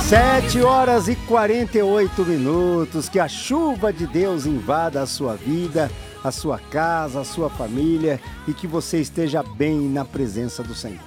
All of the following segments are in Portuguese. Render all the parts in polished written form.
7h48. Que a chuva de Deus invada a sua vida, a sua casa, a sua família e que você esteja bem na presença do Senhor.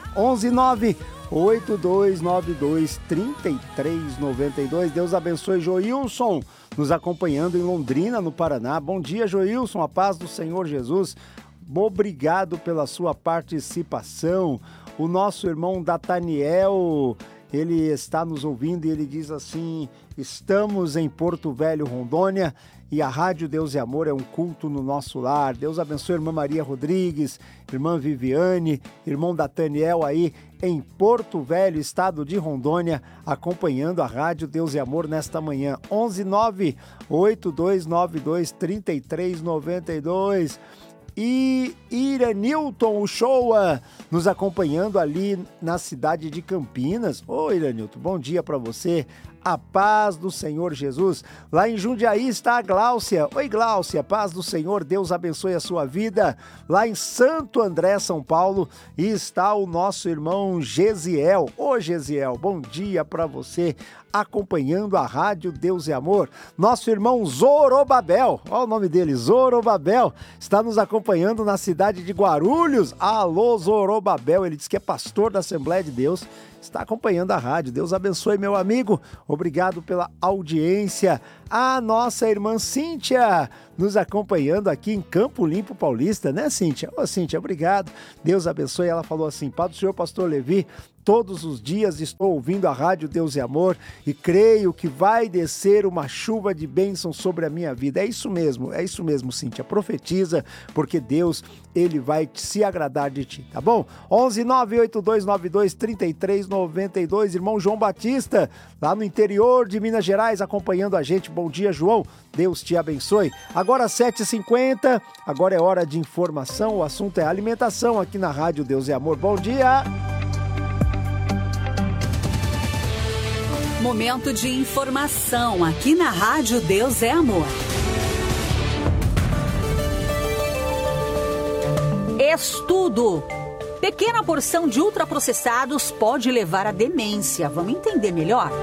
11982923392. Deus abençoe Joilson, nos acompanhando em Londrina, no Paraná. Bom dia, Joilson, a paz do Senhor Jesus. Obrigado pela sua participação. O nosso irmão Dataniel, ele está nos ouvindo e ele diz assim: estamos em Porto Velho, Rondônia, e a Rádio Deus e Amor é um culto no nosso lar. Deus abençoe a irmã Maria Rodrigues, irmã Viviane, irmão Dataniel aí em Porto Velho, estado de Rondônia, acompanhando a Rádio Deus e Amor nesta manhã. 11982923392. E Iranilton Uchoa nos acompanhando ali na cidade de Campinas. Ô Iranilton, bom dia para você. A paz do Senhor Jesus. Lá em Jundiaí está a Gláucia. Oi Gláucia, paz do Senhor, Deus abençoe a sua vida. Lá em Santo André, São Paulo, está o nosso irmão Gesiel. Ô Gesiel, bom dia para você, acompanhando a Rádio Deus e Amor. Nosso irmão Zorobabel, olha o nome dele, Zorobabel, está nos acompanhando na cidade de Guarulhos. Alô Zorobabel, ele diz que é pastor da Assembleia de Deus, está acompanhando a rádio. Deus abençoe, meu amigo. Obrigado pela audiência. A nossa irmã Cíntia nos acompanhando aqui em Campo Limpo Paulista, né, Cíntia? Ô, Cíntia, obrigado. Deus abençoe. Ela falou assim: Pai do Senhor, pastor Levi, todos os dias estou ouvindo a Rádio Deus e Amor e creio que vai descer uma chuva de bênção sobre a minha vida. É isso mesmo, Cíntia. Profetiza, porque Deus, Ele vai se agradar de ti, tá bom? 11982923392. Irmão João Batista, lá no interior de Minas Gerais, acompanhando a gente. Bom dia, João. Deus te abençoe. Agora 7h50, agora é hora de informação. O assunto é alimentação aqui na Rádio Deus e Amor. Bom dia! Momento de informação aqui na Rádio Deus é Amor. Estudo. Pequena porção de ultraprocessados pode levar à demência. Vamos entender melhor?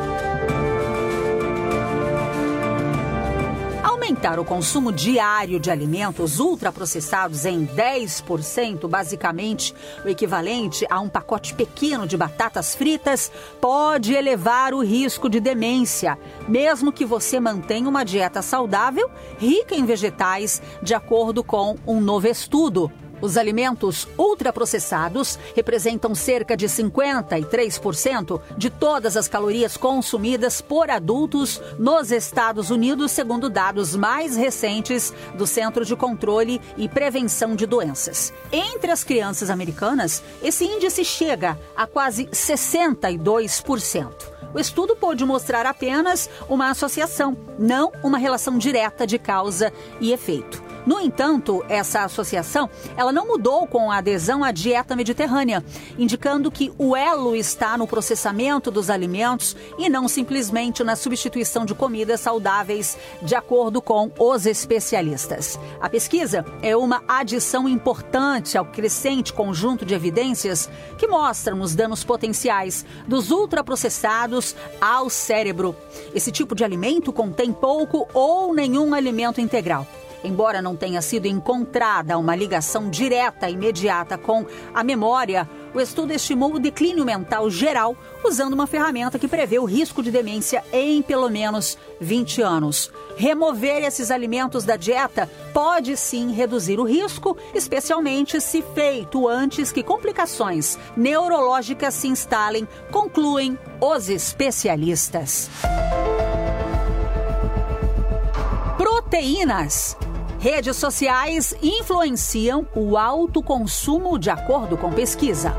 Aumentar o consumo diário de alimentos ultraprocessados em 10%, basicamente o equivalente a um pacote pequeno de batatas fritas, pode elevar o risco de demência, mesmo que você mantenha uma dieta saudável, rica em vegetais, de acordo com um novo estudo. Os alimentos ultraprocessados representam cerca de 53% de todas as calorias consumidas por adultos nos Estados Unidos, segundo dados mais recentes do Centro de Controle e Prevenção de Doenças. Entre as crianças americanas, esse índice chega a quase 62%. O estudo pôde mostrar apenas uma associação, não uma relação direta de causa e efeito. No entanto, essa associação ela não mudou com a adesão à dieta mediterrânea, indicando que o elo está no processamento dos alimentos e não simplesmente na substituição de comidas saudáveis, de acordo com os especialistas. A pesquisa é uma adição importante ao crescente conjunto de evidências que mostram os danos potenciais dos ultraprocessados ao cérebro. Esse tipo de alimento contém pouco ou nenhum alimento integral. Embora não tenha sido encontrada uma ligação direta e imediata com a memória, o estudo estimou o declínio mental geral usando uma ferramenta que prevê o risco de demência em pelo menos 20 anos. Remover esses alimentos da dieta pode sim reduzir o risco, especialmente se feito antes que complicações neurológicas se instalem, concluem os especialistas. Proteínas. Redes sociais influenciam o alto consumo de acordo com pesquisa.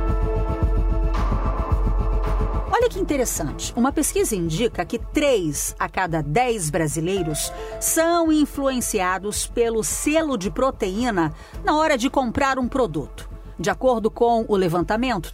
Olha que interessante, uma pesquisa indica que 3 a cada 10 brasileiros são influenciados pelo selo de proteína na hora de comprar um produto. De acordo com o levantamento,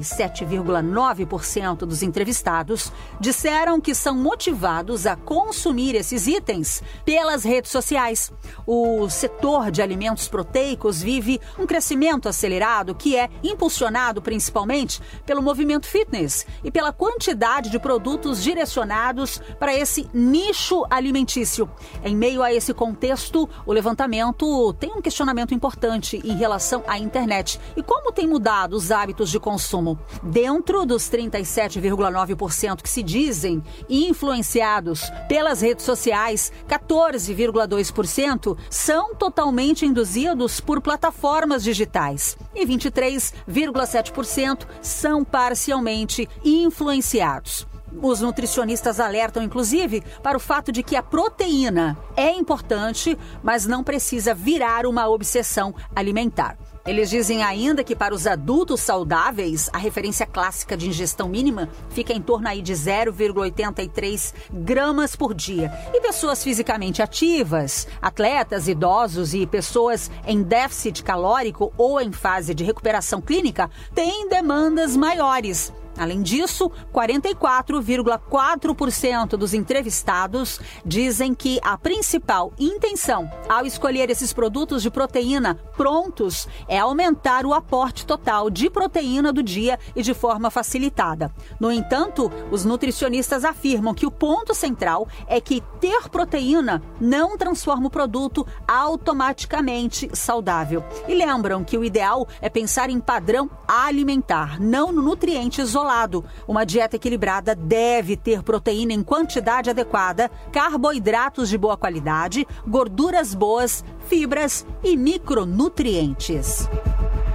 37,9% dos entrevistados disseram que são motivados a consumir esses itens pelas redes sociais. O setor de alimentos proteicos vive um crescimento acelerado que é impulsionado principalmente pelo movimento fitness e pela quantidade de produtos direcionados para esse nicho alimentício. Em meio a esse contexto, o levantamento tem um questionamento importante em relação à internet e como tem mudado os hábitos de consumo. Dentro dos 37,9% que se dizem influenciados pelas redes sociais, 14,2% são totalmente induzidos por plataformas digitais e 23,7% são parcialmente influenciados. Os nutricionistas alertam, inclusive, para o fato de que a proteína é importante, mas não precisa virar uma obsessão alimentar. Eles dizem ainda que para os adultos saudáveis, a referência clássica de ingestão mínima fica em torno aí de 0,83 gramas por dia. E pessoas fisicamente ativas, atletas, idosos e pessoas em déficit calórico ou em fase de recuperação clínica têm demandas maiores. Além disso, 44,4% dos entrevistados dizem que a principal intenção ao escolher esses produtos de proteína prontos é aumentar o aporte total de proteína do dia e de forma facilitada. No entanto, os nutricionistas afirmam que o ponto central é que ter proteína não transforma o produto automaticamente saudável. E lembram que o ideal é pensar em padrão alimentar, não no nutriente isolado. Uma dieta equilibrada deve ter proteína em quantidade adequada, carboidratos de boa qualidade, gorduras boas, fibras e micronutrientes.